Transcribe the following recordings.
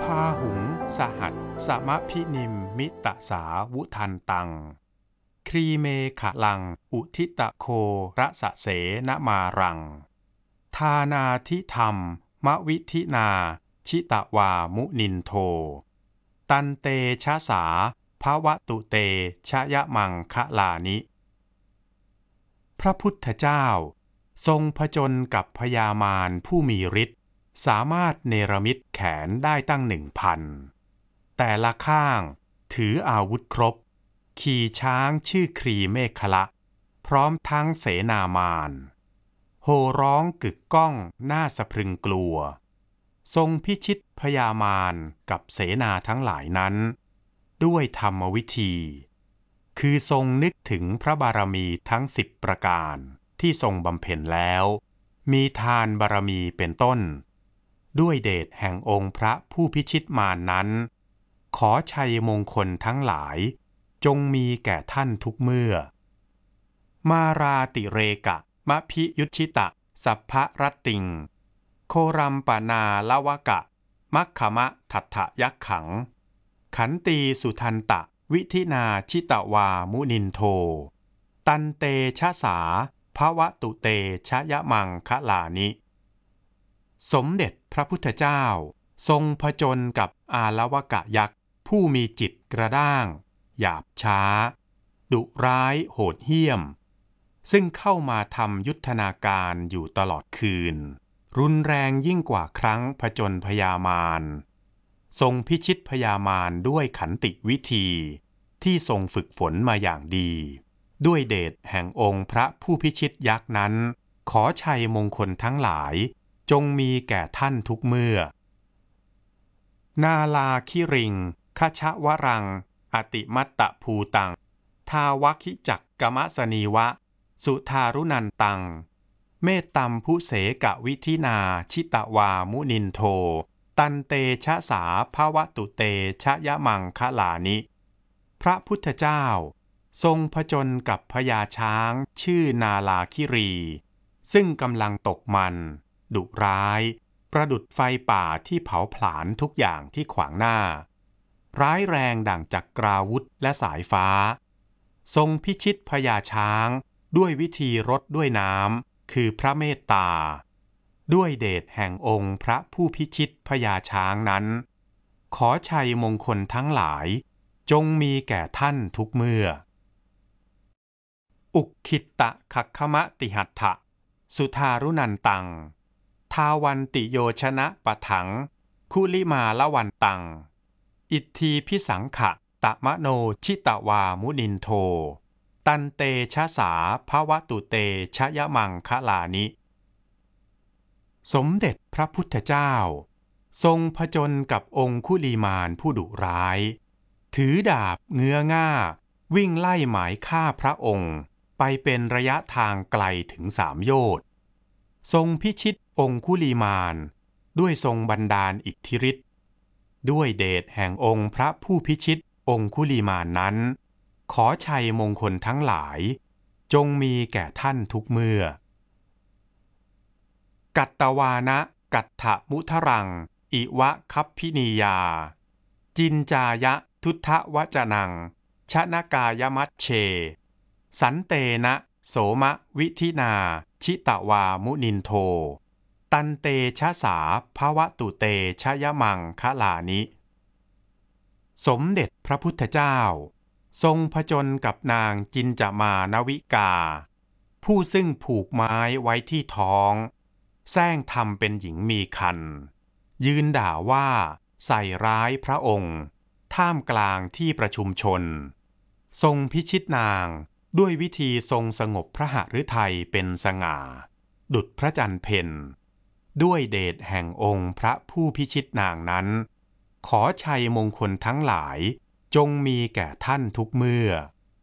าหุงสหัสสมะพินิมมิตสาวุทันตังครีเมขะลังอุทิตะโคระสะเสนมารังทานาทิธรรมมวิธินาชิตวามุนินโทตันเตชะสาภวตุเตชะยะมังคะลานิพระพุทธเจ้าทรงผจญกับพญามารผู้มีฤทธิ์สามารถเนรมิตแขนได้ตั้ง1,000แต่ละข้างถืออาวุธครบขี่ช้างชื่อครีเมขละพร้อมทั้งเสนามารโห่ร้องกึกก้องน่าสะพรึงกลัวทรงพิชิตพญามารกับเสนาทั้งหลายนั้นด้วยธรรมวิธีคือทรงนึกถึงพระบารมีทั้ง10ประการที่ทรงบำเพ็ญแล้วมีทานบารมีเป็นต้นด้วยเดชแห่งองค์พระผู้พิชิตมารนั้นขอชัยมงคลทั้งหลายจงมีแก่ท่านทุกเมื่อมาราติเรกะมะพิยุชิตะสัพพะรัตติงโครัมปนาลวกะมัคขมะทัตถยักขังขันตีสุทันตะวิธินาชิตวามุนินโทตันเตชะสาภวตุเตชะยะมังคะลานิสมเด็จพระพุทธเจ้าทรงผจญกับอาลวกะยักษ์ผู้มีจิตกระด้างหยาบช้าดุร้ายโหดเหี้ยมซึ่งเข้ามาทำยุทธนาการอยู่ตลอดคืนรุนแรงยิ่งกว่าครั้งผจญพญามารทรงพิชิตพญามารด้วยขันติวิธีที่ทรงฝึกฝนมาอย่างดีด้วยเดชแห่งองค์พระผู้พิชิตยักษ์นั้นขอชัยมงคลทั้งหลายจงมีแก่ท่านทุกเมื่อนาลาคิริงคชะวรังอติมัตตะภูตังทาวคิจักกมะสนีวะสุทารุนันตังเมตตัมพุเสกวิธินาชิตวามุนินโทตันเตชะสาภวตุเตชะยะมังคะลานิพระพุทธเจ้าทรงผจญกับพญาช้างชื่อนาลาคิรีซึ่งกำลังตกมันดุร้ายประดุจไฟป่าที่เผาผลาญทุกอย่างที่ขวางหน้าร้ายแรงดั่งจักราวุธและสายฟ้าทรงพิชิตพญาช้างด้วยวิธีรดด้วยน้ำคือพระเมตตาด้วยเดชแห่งองค์พระผู้พิชิตพญาช้างนั้นขอชัยมงคลทั้งหลายจงมีแก่ท่านทุกเมื่ออุกขิตตะคัคขมะติหัตถะสุทารุนันตังทาวันติโยชนะปะถังคุลิมาละวันตังอิทธีพิสังขะตะมะโนชิตวามุนินโทตันเตชะสาภวตุเตชะยะมังคะลานิสมเด็จพระพุทธเจ้าทรงผจญกับองคุลีมานผู้ดุร้ายถือดาบเงื้อง่าวิ่งไล่หมายฆ่าพระองค์ไปเป็นระยะทางไกลถึง3 โยชน์ทรงพิชิตองคุลีมานด้วยทรงบันดาลอิทธิฤทธิ์ด้วยเดชแห่งองค์พระผู้พิชิตองคุลีมานนั้นขอชัยมงคลทั้งหลายจงมีแก่ท่านทุกเมื่อกัตตวานะกัตถมุทรังอิวะคัพพินียาจินจายะทุทธวจนังชนกายมัชเชสันเตนะโสมะวิธินาชิตวามุนินโทตันเตชะสาภวตุเตชะยะมังคะลานิสมเด็จพระพุทธเจ้าทรงผจญกับนางจินจามานวิกาผู้ซึ่งผูกไม้ไว้ที่ท้องแซงทำเป็นหญิงมีครรภ์ยืนด่าว่าใส่ร้ายพระองค์ท่ามกลางที่ประชุมชนทรงพิชิตนางด้วยวิธีทรงสงบพระหฤทัยเป็นสง่าดุจพระจันทร์เพ็ญด้วยเดชแห่งองค์พระผู้พิชิตนางนั้นขอชัยมงคลทั้งหลายจงมีแก่ท่านทุกเมื่อ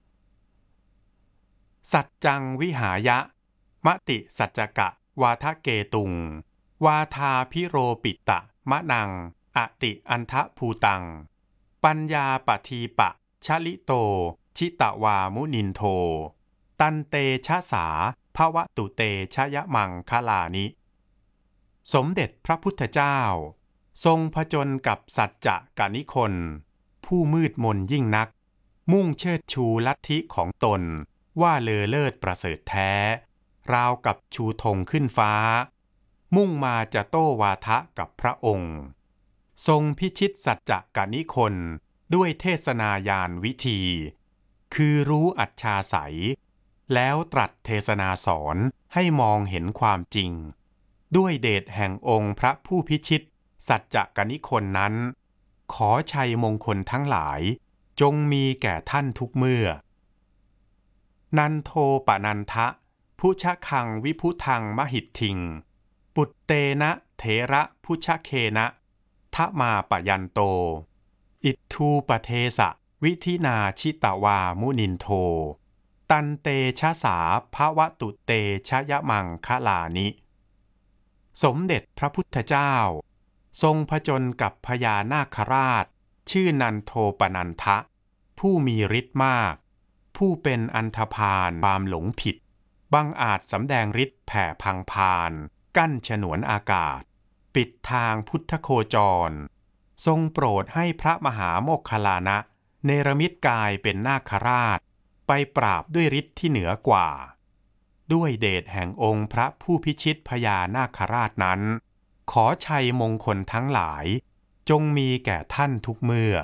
สัจจังวิหายะมติสัจจกะวาทะเกตุงวาทาพิโรปิตะมะนังอติอันทะภูตังปัญญาปทีปะชลิโตชิตวามุนินโทตันเตชะสาภวตุเตชะยะมังคะลานิสมเด็จพระพุทธเจ้าทรงผจญกับสัจจะกนิคลผู้มืดมนยิ่งนักมุ่งเชิดชูลัทธิของตนว่าเลอเลิศประเสริฐแท้ราวกับชูธงขึ้นฟ้ามุ่งมาจะโต้วาทะกับพระองค์ทรงพิชิตสัจจะกนิคลด้วยเทศนายานวิธีคือรู้อัจฉาสัยแล้วตรัสเทศนาสอนให้มองเห็นความจริงด้วยเดชแห่งองค์พระผู้พิชิตสัจจะกนิคลนั้นขอชัยมงคลทั้งหลายจงมีแก่ท่านทุกเมื่อนันโทปนันทะพุชคังวิพุทังมหิทธิงปุตเตนะเถระพุชเคนะทะมาปยันโตอิทธูปเทสะวิธินาชิตวามุนินโทตันเตชะสาภวตุเตชะยะมังคะลานิสมเด็จพระพุทธเจ้าทรงผจญกับพญานาคราชชื่อนันโทปนันทะผู้มีฤทธิ์มากผู้เป็นอันธพาลความหลงผิดบังอาจสำแดงฤทธิ์แผ่พังพานกั้นฉนวนอากาศปิดทางพุทธโคจรทรงโปรดให้พระมหาโมคคัลลานะเนรมิตกายเป็นนาคราชไปปราบด้วยฤทธิ์ที่เหนือกว่าด้วยเดชแห่งองค์พระผู้พิชิตพญานาคราชนั้นขอชัยมงคลทั้งหลายจงมีแก่ท่านทุกเมื่อ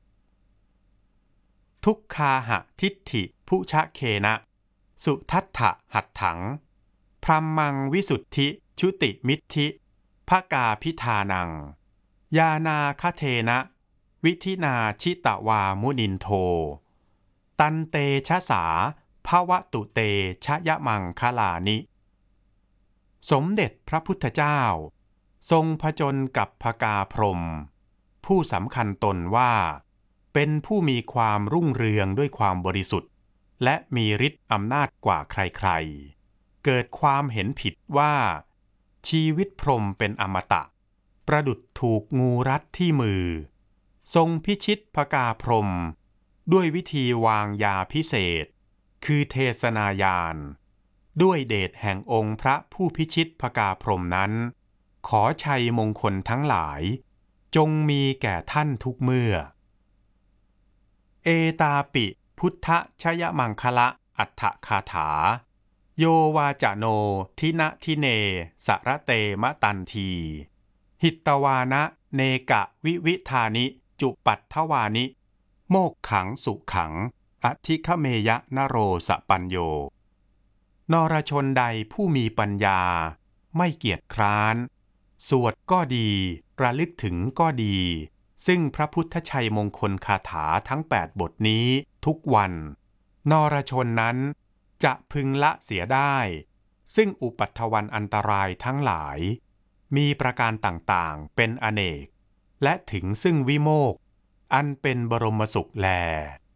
ทุกขาหะทิฏฐิพุชะเคนะสุทัตถะหัตถังพรัมมังวิสุทธิชุติมิทธิภกาพิธานังยานาคเทนะวิธินาชิตวามุนินโทตันเตชะสาภวตุเตชะยะมังคะลานิสมเด็จพระพุทธเจ้าทรงผจญกับพกาพรหมผู้สำคัญตนว่าเป็นผู้มีความรุ่งเรืองด้วยความบริสุทธิ์และมีฤทธิ์อำนาจกว่าใครๆเกิดความเห็นผิดว่าชีวิตพรหมเป็นอมตะประดุจถูกงูรัดที่มือทรงพิชิตพกาพรหมด้วยวิธีวางยาพิเศษคือเทศนายานด้วยเดชแห่งองค์พระผู้พิชิตพกาพรหมนั้นขอชัยมงคลทั้งหลายจงมีแก่ท่านทุกเมื่อเอตาปิพุทธชยมังคละอัฏฐคาถาโยวาจโนทินะทิเนสระเตมะตันทีหิตตวานะเนกะวิวิธานิจุปัตถวานิโมกขังสุขังอธิคเมยะนโรสปัญโยนรชนใดผู้มีปัญญาไม่เกียจคร้านสวดก็ดีระลึกถึงก็ดีซึ่งพระพุทธชัยมงคลคาถาทั้ง8บทนี้ทุกวันนรชนนั้นจะพึงละเสียได้ซึ่งอุปัฏฐวันอันตรายทั้งหลายมีประการต่างๆเป็นอเนกและถึงซึ่งวิโมกข์อันเป็นบรมสุขแล